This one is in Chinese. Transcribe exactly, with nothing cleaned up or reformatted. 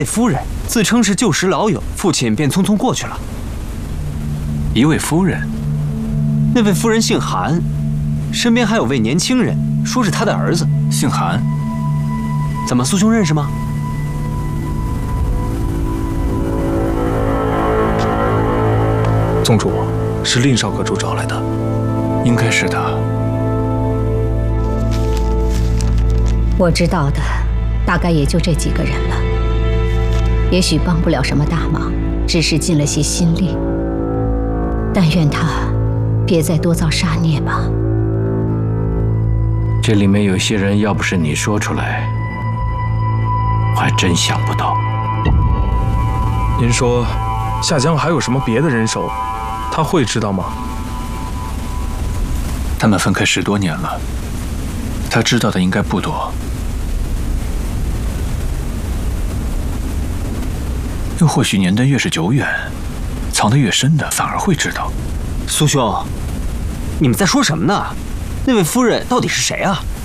夫人自称是旧时老友，父亲便匆匆过去了。 一位夫人， 那位夫人姓韩，身边还有位年轻人，说是他的儿子。 姓韩？ 怎么，苏兄认识吗？ 宗主，是令少阁主找来的， 应该是他。 我知道的，大概也就这几个人了。也许帮不了什么大忙，只是尽了些心力。但愿他别再多造杀孽吧。 这里面有些人，要不是你说出来，我还真想不到。 您说，下江还有什么别的人手？他会知道吗？ 他们分开十多年了，他知道的应该不多。又或许年代越是久远，藏得越深的反而会知道。 苏兄，你们在说什么呢？那位夫人到底是谁啊？